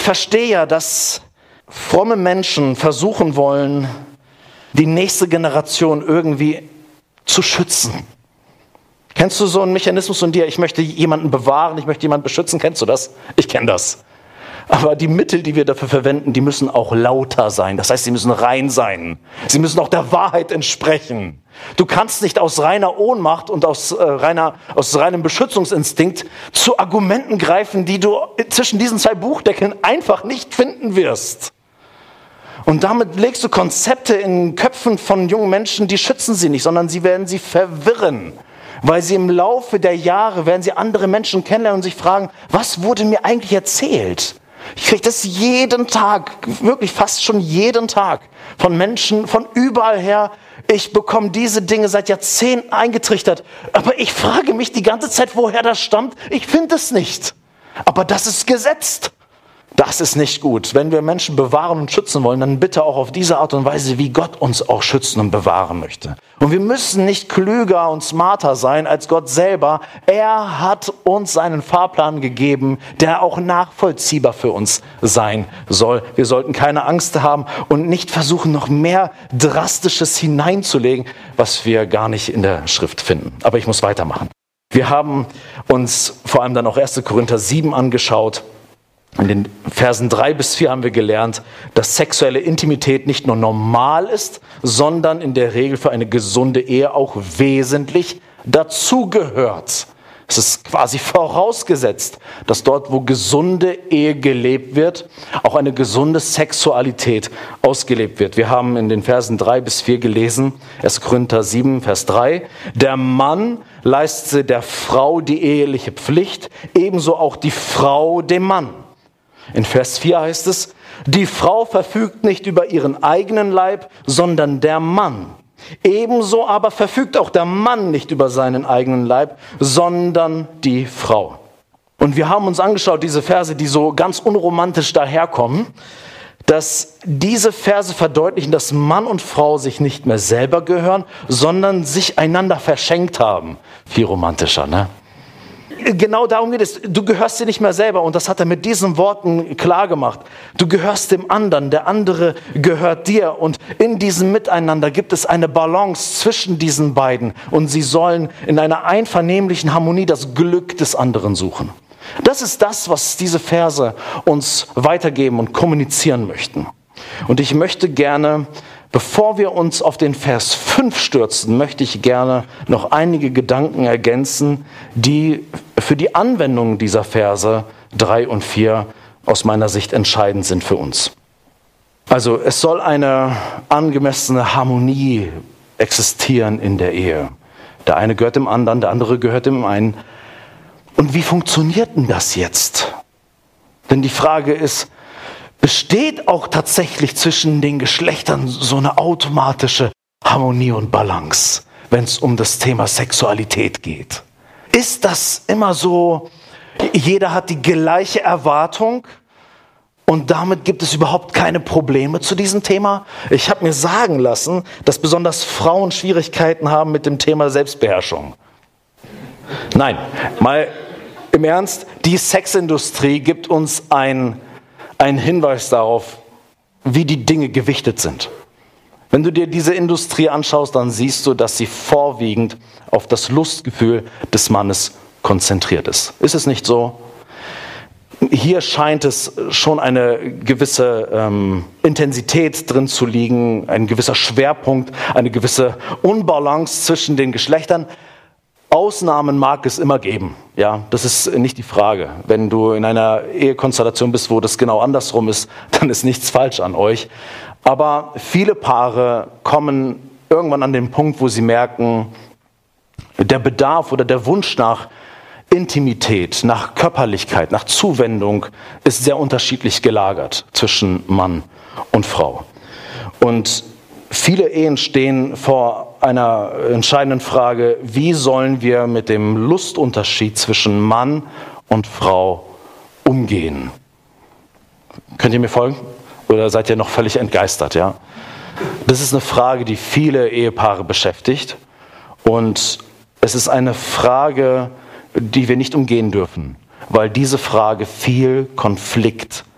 verstehe ja, dass fromme Menschen versuchen wollen, die nächste Generation irgendwie zu schützen. Kennst du so einen Mechanismus in dir? Ich möchte jemanden bewahren, ich möchte jemanden beschützen. Kennst du das? Ich kenne das. Aber die Mittel, die wir dafür verwenden, die müssen auch lauter sein. Das heißt, sie müssen rein sein. Sie müssen auch der Wahrheit entsprechen. Du kannst nicht aus reiner Ohnmacht und aus reinem Beschützungsinstinkt zu Argumenten greifen, die du zwischen diesen zwei Buchdeckeln einfach nicht finden wirst. Und damit legst du Konzepte in Köpfen von jungen Menschen, die schützen sie nicht, sondern sie werden sie verwirren. Weil sie im Laufe der Jahre werden sie andere Menschen kennenlernen und sich fragen, was wurde mir eigentlich erzählt? Ich kriege das jeden Tag, wirklich fast schon jeden Tag von Menschen von überall her. Ich bekomme diese Dinge seit Jahrzehnten eingetrichtert. Aber ich frage mich die ganze Zeit, woher das stammt. Ich finde es nicht. Aber das ist gesetzt. Das ist nicht gut. Wenn wir Menschen bewahren und schützen wollen, dann bitte auch auf diese Art und Weise, wie Gott uns auch schützen und bewahren möchte. Und wir müssen nicht klüger und smarter sein als Gott selber. Er hat uns seinen Fahrplan gegeben, der auch nachvollziehbar für uns sein soll. Wir sollten keine Angst haben und nicht versuchen, noch mehr Drastisches hineinzulegen, was wir gar nicht in der Schrift finden. Aber ich muss weitermachen. Wir haben uns vor allem dann auch 1. Korinther 7 angeschaut. In den Versen 3 bis 4 haben wir gelernt, dass sexuelle Intimität nicht nur normal ist, sondern in der Regel für eine gesunde Ehe auch wesentlich dazugehört. Es ist quasi vorausgesetzt, dass dort, wo gesunde Ehe gelebt wird, auch eine gesunde Sexualität ausgelebt wird. Wir haben in den Versen 3 bis 4 gelesen, 1. Korinther 7, Vers 3, der Mann leistete der Frau die eheliche Pflicht, ebenso auch die Frau dem Mann. In Vers 4 heißt es, die Frau verfügt nicht über ihren eigenen Leib, sondern der Mann. Ebenso aber verfügt auch der Mann nicht über seinen eigenen Leib, sondern die Frau. Und wir haben uns angeschaut, diese Verse, die so ganz unromantisch daherkommen, dass diese Verse verdeutlichen, dass Mann und Frau sich nicht mehr selber gehören, sondern sich einander verschenkt haben. Viel romantischer, ne? Genau darum geht es. Du gehörst dir nicht mehr selber und das hat er mit diesen Worten klar gemacht. Du gehörst dem anderen, der andere gehört dir und in diesem Miteinander gibt es eine Balance zwischen diesen beiden und sie sollen in einer einvernehmlichen Harmonie das Glück des anderen suchen. Das ist das, was diese Verse uns weitergeben und kommunizieren möchten. Und ich möchte gerne, bevor wir uns auf den Vers 5 stürzen, möchte ich gerne noch einige Gedanken ergänzen, die für die Anwendung dieser Verse 3 und 4 aus meiner Sicht entscheidend sind für uns. Also es soll eine angemessene Harmonie existieren in der Ehe. Der eine gehört dem anderen, der andere gehört dem einen. Und wie funktioniert denn das jetzt? Denn die Frage ist, besteht auch tatsächlich zwischen den Geschlechtern so eine automatische Harmonie und Balance, wenn es um das Thema Sexualität geht? Ist das immer so, jeder hat die gleiche Erwartung und damit gibt es überhaupt keine Probleme zu diesem Thema? Ich habe mir sagen lassen, dass besonders Frauen Schwierigkeiten haben mit dem Thema Selbstbeherrschung. Nein, mal im Ernst, die Sexindustrie gibt uns einen Hinweis darauf, wie die Dinge gewichtet sind. Wenn du dir diese Industrie anschaust, dann siehst du, dass sie vorwiegend auf das Lustgefühl des Mannes konzentriert ist. Ist es nicht so? Hier scheint es schon eine gewisse Intensität drin zu liegen, ein gewisser Schwerpunkt, eine gewisse Unbalance zwischen den Geschlechtern. Ausnahmen mag es immer geben, ja, das ist nicht die Frage. Wenn du in einer Ehekonstellation bist, wo das genau andersrum ist, dann ist nichts falsch an euch. Aber viele Paare kommen irgendwann an den Punkt, wo sie merken, der Bedarf oder der Wunsch nach Intimität, nach Körperlichkeit, nach Zuwendung ist sehr unterschiedlich gelagert zwischen Mann und Frau. Und viele Ehen stehen vor einer entscheidenden Frage, wie sollen wir mit dem Lustunterschied zwischen Mann und Frau umgehen? Könnt ihr mir folgen? Oder seid ihr noch völlig entgeistert? Ja? Das ist eine Frage, die viele Ehepaare beschäftigt. Und es ist eine Frage, die wir nicht umgehen dürfen, weil diese Frage viel Konflikt